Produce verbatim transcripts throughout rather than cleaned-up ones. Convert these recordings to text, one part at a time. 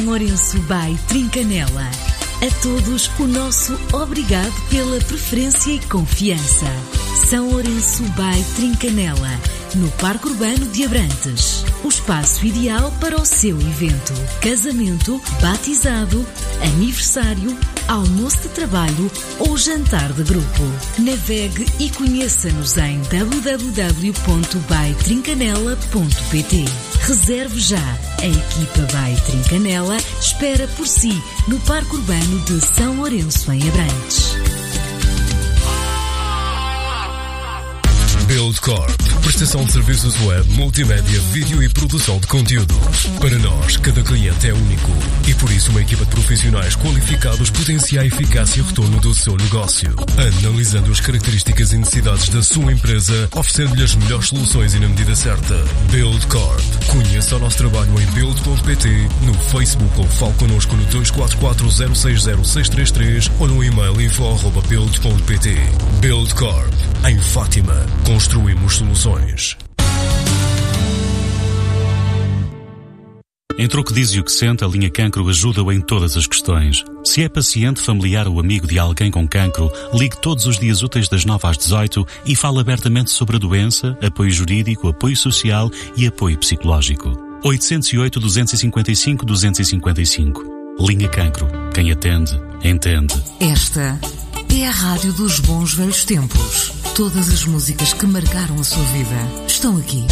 Lourenço by Trincanela. A todos o nosso obrigado pela preferência e confiança. São Lourenço by Trincanela, no Parque Urbano de Abrantes. O espaço ideal para o seu evento: casamento, batizado, aniversário, almoço de trabalho ou jantar de grupo. Navegue e conheça-nos em w w w ponto by trincanela ponto p t. Reserve já. A equipa by Trincanela espera por si no Parque Urbano de São Lourenço, em Abrantes. Buildcorp, prestação de serviços web, multimédia, vídeo e produção de conteúdo. Para nós, cada cliente é único e por isso uma equipa de profissionais qualificados potencia a eficácia e retorno do seu negócio, analisando as características e necessidades da sua empresa, oferecendo-lhe as melhores soluções e na medida certa. Buildcorp. Conheça o nosso trabalho em build ponto p t, no Facebook ou fale connosco no dois quatro quatro zero seis zero seis três três ou no e-mail info arroba build ponto p t. Buildcorp. Em Fátima. Construímos soluções. Entre o que diz e o que sente, a linha Cancro ajuda-o em todas as questões. Se é paciente, familiar ou amigo de alguém com cancro, ligue todos os dias úteis das nove às dezoito e fale abertamente sobre a doença, apoio jurídico, apoio social e apoio psicológico. oito zero oito, dois cinco cinco, dois cinco cinco. Linha Cancro. Quem atende, entende. Esta é a rádio dos bons velhos tempos. Todas as músicas que marcaram a sua vida estão aqui.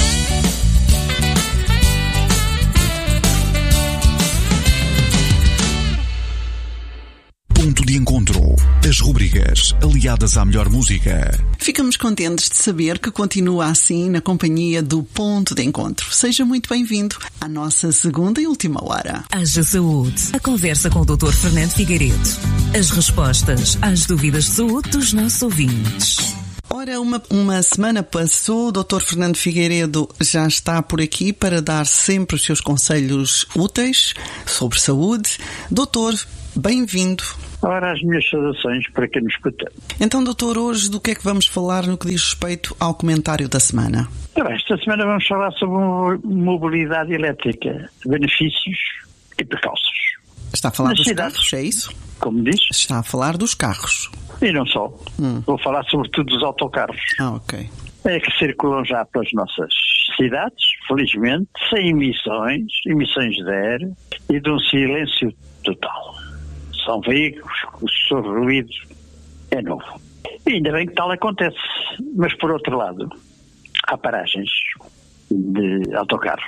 Ponto de encontro. As rubricas aliadas à melhor música. Ficamos contentes de saber que continua assim na companhia do Ponto de Encontro. Seja muito bem-vindo à nossa segunda e última hora. Haja Saúde. A conversa com o doutor Fernando Figueiredo. As respostas às dúvidas de saúde dos nossos ouvintes. Ora, uma, uma semana passou, o doutor Fernando Figueiredo já está por aqui para dar sempre os seus conselhos úteis sobre saúde. Doutor, bem-vindo. Ora, as minhas saudações para quem nos escuta. Então, doutor, hoje do que é que vamos falar no que diz respeito ao comentário da semana? Esta semana vamos falar sobre mobilidade elétrica, benefícios e precauços. Está a falar Nas dos cidades, carros, é isso? Como diz? Está a falar dos carros. E não só. Hum. Vou falar sobretudo dos autocarros. Ah, ok. É que circulam já pelas nossas cidades, felizmente, sem emissões, emissões zero e de um silêncio total. São veículos, o seu ruído é novo. E ainda bem que tal acontece. Mas, por outro lado, há paragens de autocarros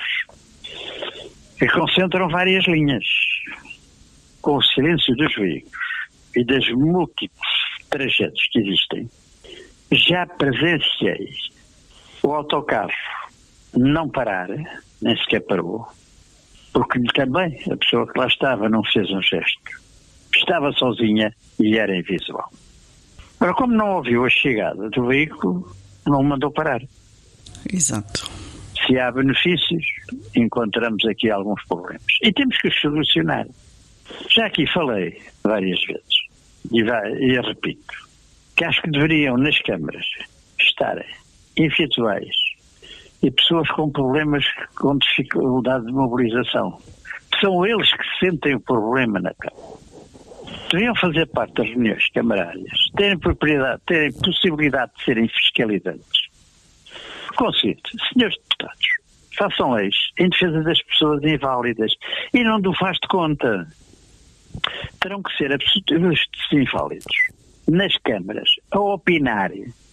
que concentram várias linhas. Com o silêncio dos veículos e das múltiplos trajetos que existem, já presenciei o autocarro não parar, nem sequer parou, porque também a pessoa que lá estava não fez um gesto. Estava sozinha e era invisual. Agora, como não ouviu a chegada do veículo, não o mandou parar. Exato. Se há benefícios, encontramos aqui alguns problemas. E temos que os solucionar. Já aqui falei várias vezes, e, vai, e eu repito, que acho que deveriam nas câmaras estarem infetuais e pessoas com problemas com dificuldade de mobilização. São eles que sentem o problema na câmara. Deveriam fazer parte das reuniões camarárias, terem propriedade, terem possibilidade de serem fiscalizantes. Conceito, senhores deputados, façam leis em defesa das pessoas inválidas e não do faz de conta. Terão que ser absolutamente inválidos nas câmaras a opinar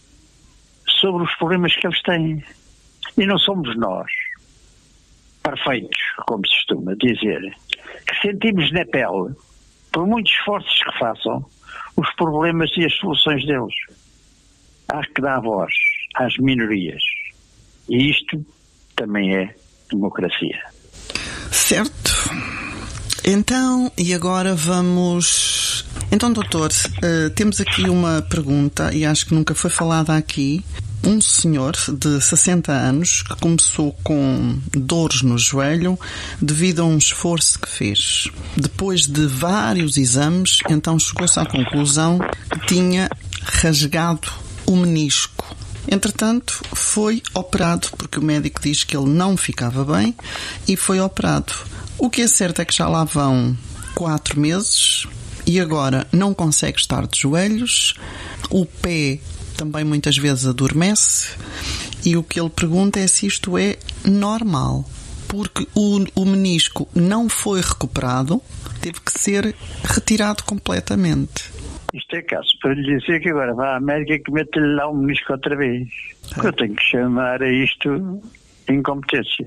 sobre os problemas que eles têm. E não somos nós, perfeitos, como se costuma dizer, que sentimos na pele, por muitos esforços que façam, os problemas e as soluções deles. Há que dar voz às minorias. E isto também é democracia. Certo. Então, e agora vamos... Então, doutor, uh, temos aqui uma pergunta, e acho que nunca foi falada aqui. Um senhor de sessenta anos que começou com dores no joelho devido a um esforço que fez. Depois de vários exames, então chegou-se à conclusão que tinha rasgado o menisco. Entretanto, foi operado, porque o médico diz que ele não ficava bem, e foi operado. O que é certo é que já lá vão quatro meses e agora não consegue estar de joelhos, o pé também muitas vezes adormece e o que ele pergunta é se isto é normal, porque o, o menisco não foi recuperado, teve que ser retirado completamente. Isto é caso para lhe dizer que agora vai à América e que mete-lhe lá um menisco outra vez. É. Eu tenho que chamar a isto incompetência.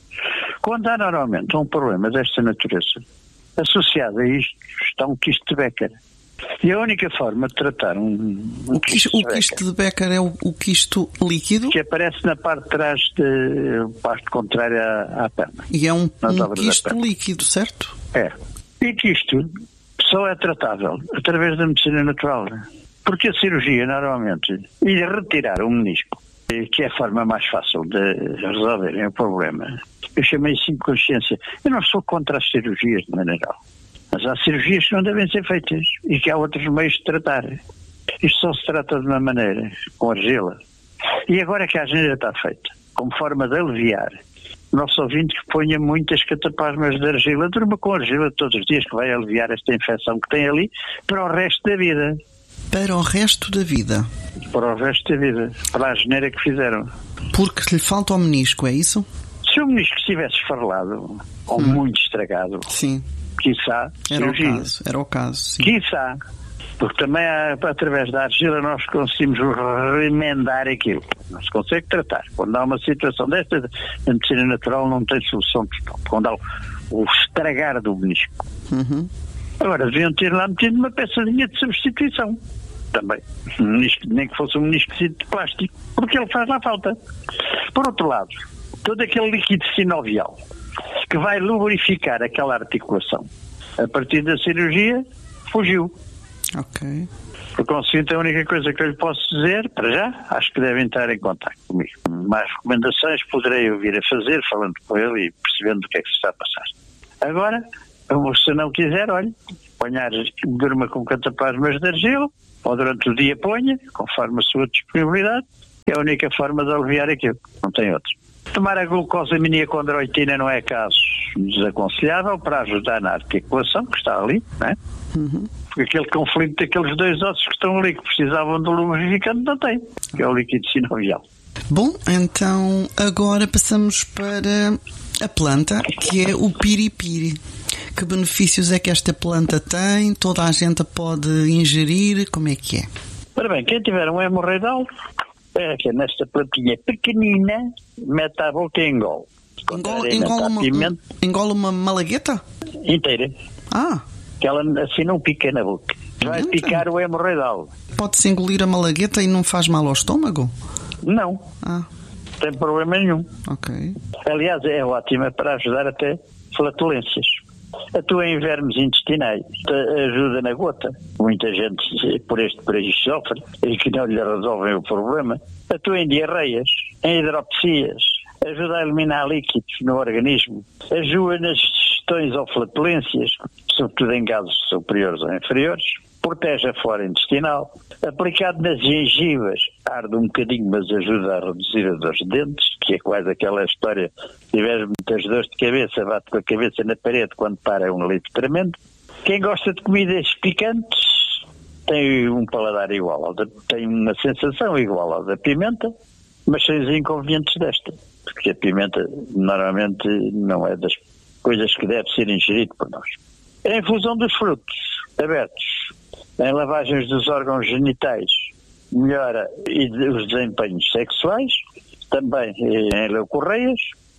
Quando há normalmente um problema desta natureza, associado a isto está um quisto de Becker. E a única forma de tratar um, um o, quisto, quisto, o quisto de Becker é o, o quisto líquido? Que aparece na parte de trás, de parte contrária à, à perna. E é um, um quisto líquido, certo? É. E que isto só é tratável através da medicina natural. Porque a cirurgia, normalmente, e retirar o menisco, que é a forma mais fácil de resolverem o problema, eu chamei isso de inconsciência. Eu não sou contra as cirurgias de maneira geral, mas há cirurgias que não devem ser feitas e que há outros meios de tratar. Isto só se trata de uma maneira, com argila. E agora que a argila está feita, como forma de aliviar, o nosso ouvinte que ponha muitas cataplasmas de argila, durma com argila todos os dias, que vai aliviar esta infecção que tem ali para o resto da vida. Para o resto da vida? Para o resto da vida. Para a asneira que fizeram. Porque lhe falta o menisco, é isso? Se o menisco estivesse esfarelado, ou hum. muito estragado, sim, quiçá, era cirurgia. o caso, era o caso, sim. Quiçá. Porque também, através da argila, nós conseguimos remendar aquilo. Não se consegue tratar. Quando há uma situação desta, a medicina natural não tem solução total. Quando há o, o estragar do menisco. Uhum. Agora, deviam ter lá metido uma peçazinha de substituição. Também. Um menisco, nem que fosse um menisco de plástico. Porque ele faz lá falta. Por outro lado, todo aquele líquido sinovial que vai lubrificar aquela articulação, a partir da cirurgia, fugiu. Ok. Por conseguinte, a única coisa que eu lhe posso dizer, para já, acho que devem estar em contato comigo. Mais recomendações poderei eu vir a fazer, falando com ele e percebendo o que é que se está a passar. Agora, se não quiser, olha, ponhar, durma com cataplasmas de argila, ou durante o dia ponha, conforme a sua disponibilidade, é a única forma de aliviar aquilo, não tem outro. Tomar a glucosamina com androitina não é caso desaconselhável para ajudar na articulação, que está ali, não é? Uhum. Porque aquele conflito daqueles dois ossos que estão ali, que precisavam de lubrificante, não tem, que é o líquido sinovial. Bom, então agora passamos para a planta, que é o piripiri. Que benefícios é que esta planta tem? Toda a gente pode ingerir? Como é que é? Ora bem, quem tiver um hemorroidal, é que nesta plantinha pequenina, mete a boca e engole. Engole, engole, uma, engole uma malagueta? Inteira. Ah. Que ela assim não pica na boca. Vai então picar o hemorroidal. Pode-se engolir a malagueta e não faz mal ao estômago? Não. Ah. Não tem problema nenhum. Ok. Aliás, é ótima para ajudar até flatulências. Atua em vermes intestinais, ajuda na gota. Muita gente por este país sofre e que não lhe resolvem o problema. Atua em diarreias, em hidropesias, ajuda a eliminar líquidos no organismo, ajuda nas digestões ou flatulências, sobretudo em gases superiores ou inferiores, protege a flora intestinal. Aplicado nas gengivas, arde um bocadinho, mas ajuda a reduzir a dor de dentes, que é quase aquela história, se tiveres muitas dores de cabeça, bate com a cabeça na parede quando para, é um alívio tremendo. Quem gosta de comidas picantes tem um paladar igual, ao da, tem uma sensação igual ao da pimenta, mas sem os inconvenientes desta, porque a pimenta normalmente não é das coisas que deve ser ingerido por nós. A infusão dos frutos abertos em lavagens dos órgãos genitais melhora os desempenhos sexuais, também em leucorreias.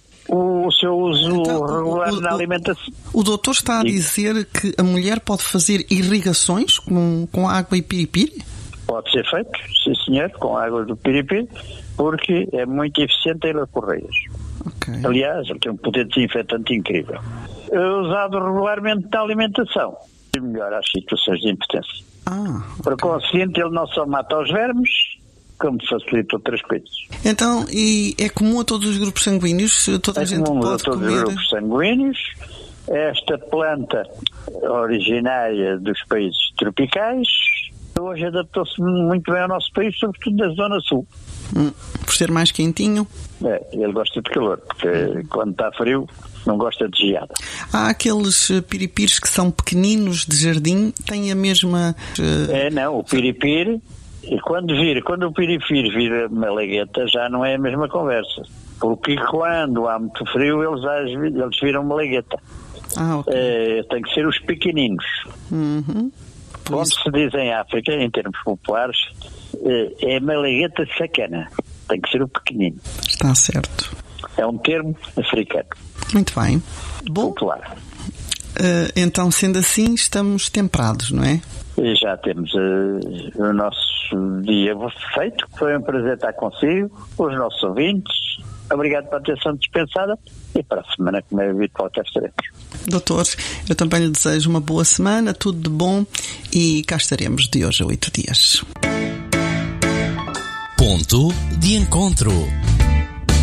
O seu uso então, regular o, o, na alimentação. O doutor está a dizer que a mulher pode fazer irrigações com, com água e piripiri? Pode ser feito, sim senhor, com água do piripiri, porque é muito eficiente em leucorreias. Okay. Aliás, ele tem um poder desinfetante incrível. É usado regularmente na alimentação e melhora as situações de impotência. Ah, okay. Por conseguinte, ele não só mata os vermes, como facilita outras coisas. Então, e é comum a todos os grupos sanguíneos? Toda a é gente comum pode a todos comer... os grupos sanguíneos. Esta planta originária dos países tropicais hoje adaptou-se muito bem ao nosso país, sobretudo da zona sul. Hum, por ser mais quentinho? É, ele gosta de calor, porque hum. quando está frio não gosta de geada. Há aqueles piripires que são pequeninos de jardim, têm a mesma... Uh... É, não, o piripir, quando vir, quando o piripir vira malagueta, já não é a mesma conversa. Porque quando há muito frio, eles, eles viram malagueta. Ah, ok. É, tem que ser os pequeninos. Uhum. Como isso... se diz em África, em termos populares, é malagueta sacana. Tem que ser o pequenino. Está certo. É um termo africano. Muito bem. Bom, popular. Uh, então, sendo assim, estamos temperados, não é? E já temos uh, o nosso dia feito. Foi um prazer estar consigo, os nossos ouvintes. Obrigado pela atenção dispensada e para a semana, como é habitual, cá estaremos. Doutor, eu também lhe desejo uma boa semana, tudo de bom e cá estaremos de hoje a oito dias. Ponto de encontro.